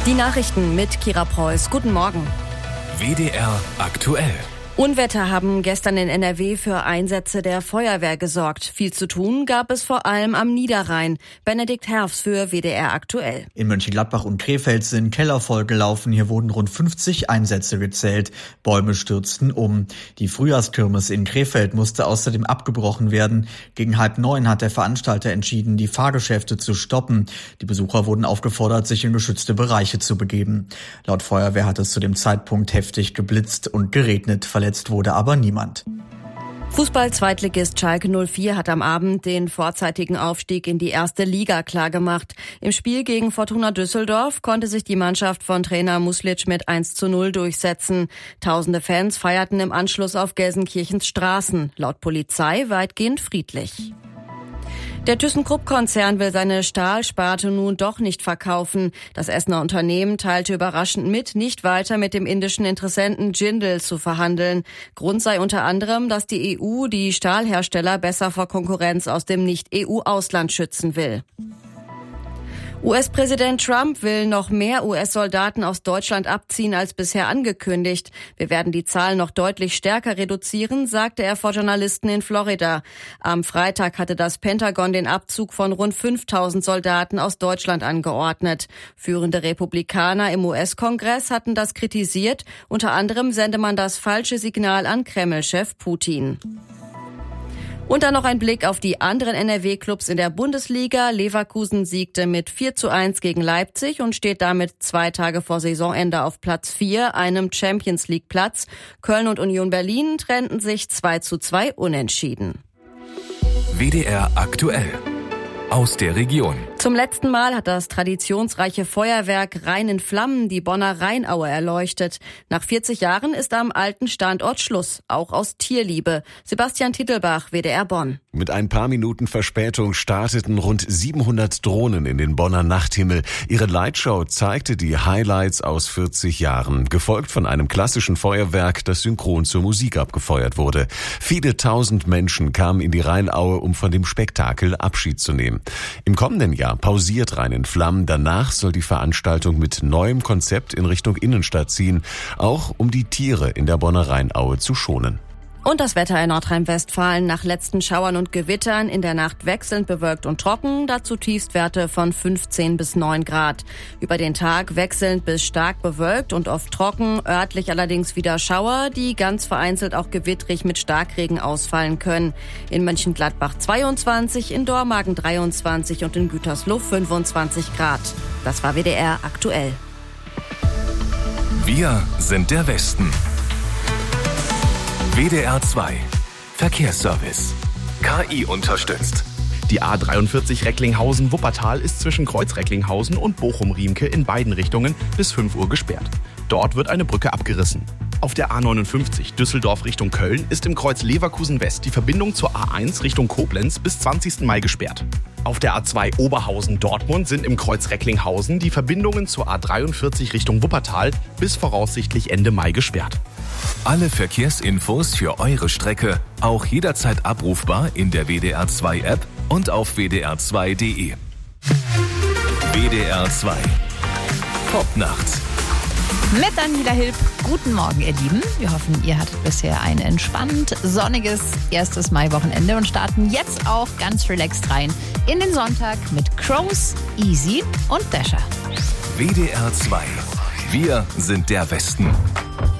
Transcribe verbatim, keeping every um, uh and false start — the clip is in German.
Die Nachrichten mit Kira Preuß. Guten Morgen. W D R aktuell. Unwetter haben gestern in N R W für Einsätze der Feuerwehr gesorgt. Viel zu tun gab es vor allem am Niederrhein. Benedikt Herfs für W D R aktuell. In Mönchengladbach und Krefeld sind Keller vollgelaufen. Hier wurden rund fünfzig Einsätze gezählt. Bäume stürzten um. Die Frühjahrskirmes in Krefeld musste außerdem abgebrochen werden. Gegen halb neun hat der Veranstalter entschieden, die Fahrgeschäfte zu stoppen. Die Besucher wurden aufgefordert, sich in geschützte Bereiche zu begeben. Laut Feuerwehr hat es zu dem Zeitpunkt heftig geblitzt und geregnet. Verletzt wurde aber niemand. Fußball-Zweitligist Schalke null vier hat am Abend den vorzeitigen Aufstieg in die erste Liga klargemacht. Im Spiel gegen Fortuna Düsseldorf konnte sich die Mannschaft von Trainer Muslic mit eins zu null durchsetzen. Tausende Fans feierten im Anschluss auf Gelsenkirchens Straßen. Laut Polizei weitgehend friedlich. Der ThyssenKrupp-Konzern will seine Stahlsparte nun doch nicht verkaufen. Das Essener Unternehmen teilte überraschend mit, nicht weiter mit dem indischen Interessenten Jindal zu verhandeln. Grund sei unter anderem, dass die E U die Stahlhersteller besser vor Konkurrenz aus dem Nicht-E U-Ausland schützen will. U S-Präsident Trump will noch mehr U S-Soldaten aus Deutschland abziehen als bisher angekündigt. Wir werden die Zahl noch deutlich stärker reduzieren, sagte er vor Journalisten in Florida. Am Freitag hatte das Pentagon den Abzug von rund fünftausend Soldaten aus Deutschland angeordnet. Führende Republikaner im U S-Kongress hatten das kritisiert. Unter anderem sende man das falsche Signal an Kreml-Chef Putin. Und dann noch ein Blick auf die anderen N R W-Clubs in der Bundesliga. Leverkusen siegte mit vier zu eins gegen Leipzig und steht damit zwei Tage vor Saisonende auf Platz vier, einem Champions-League-Platz. Köln und Union Berlin trennten sich zwei zu zwei unentschieden. W D R aktuell. Aus der Region. Zum letzten Mal hat das traditionsreiche Feuerwerk Rhein in Flammen die Bonner Rheinaue erleuchtet. Nach vierzig Jahren ist am alten Standort Schluss, auch aus Tierliebe. Sebastian Tittelbach, W D R Bonn. Mit ein paar Minuten Verspätung starteten rund siebenhundert Drohnen in den Bonner Nachthimmel. Ihre Lightshow zeigte die Highlights aus vierzig Jahren, gefolgt von einem klassischen Feuerwerk, das synchron zur Musik abgefeuert wurde. Viele tausend Menschen kamen in die Rheinaue, um von dem Spektakel Abschied zu nehmen. Im kommenden Jahr pausiert Rhein in Flammen. Danach soll die Veranstaltung mit neuem Konzept in Richtung Innenstadt ziehen, auch um die Tiere in der Bonner Rheinaue zu schonen. Und das Wetter in Nordrhein-Westfalen nach letzten Schauern und Gewittern in der Nacht wechselnd bewölkt und trocken, dazu Tiefstwerte von fünfzehn bis neun Grad. Über den Tag wechselnd bis stark bewölkt und oft trocken, örtlich allerdings wieder Schauer, die ganz vereinzelt auch gewittrig mit Starkregen ausfallen können. In Mönchengladbach zweiundzwanzig, in Dormagen dreiundzwanzig und in Gütersloh fünfundzwanzig Grad. Das war W D R aktuell. Wir sind der Westen. W D R zwei. Verkehrsservice. K I unterstützt. Die A dreiundvierzig Recklinghausen-Wuppertal ist zwischen Kreuz Recklinghausen und Bochum-Riemke in beiden Richtungen bis fünf Uhr gesperrt. Dort wird eine Brücke abgerissen. Auf der A neunundfünfzig Düsseldorf Richtung Köln ist im Kreuz Leverkusen West die Verbindung zur A eins Richtung Koblenz bis zwanzigsten Mai gesperrt. Auf der A zwei Oberhausen-Dortmund sind im Kreuz Recklinghausen die Verbindungen zur A dreiundvierzig Richtung Wuppertal bis voraussichtlich Ende Mai gesperrt. Alle Verkehrsinfos für eure Strecke auch jederzeit abrufbar in der W D R zwei App und auf w d r zwei punkt d e. W D R zwei. Popnacht. Mit Daniela Hilb. Guten Morgen, ihr Lieben. Wir hoffen, ihr hattet bisher ein entspannt, sonniges erstes Maiwochenende und starten jetzt auch ganz relaxed rein in den Sonntag mit Crows, Easy und Dasher. W D R zwei. Wir sind der Westen.